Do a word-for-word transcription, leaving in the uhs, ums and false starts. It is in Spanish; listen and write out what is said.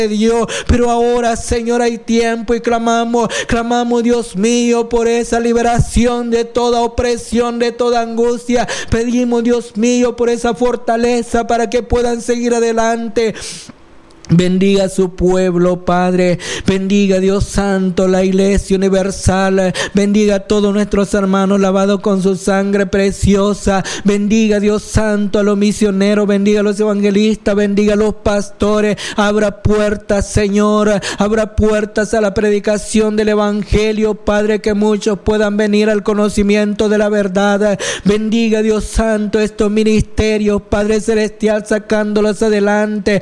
Dios, pero ahora, Señor, hay tiempo y clamamos, clamamos, Dios mío, por esa liberación de toda opresión, de toda angustia. Pedimos, Dios mío, por esa fortaleza para que puedan seguir adelante. Bendiga a su pueblo, Padre. Bendiga, Dios Santo, la Iglesia Universal. Bendiga a todos nuestros hermanos lavados con su sangre preciosa. Bendiga, Dios Santo, a los misioneros. Bendiga a los evangelistas. Bendiga a los pastores. Abra puertas, Señor. Abra puertas a la predicación del Evangelio, Padre, que muchos puedan venir al conocimiento de la verdad. Bendiga, Dios Santo, estos ministerios, Padre Celestial, sacándolos adelante.